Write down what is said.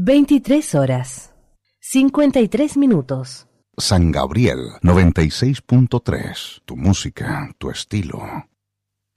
23 horas, 53 minutos. San Gabriel 96.3. Tu música, tu estilo.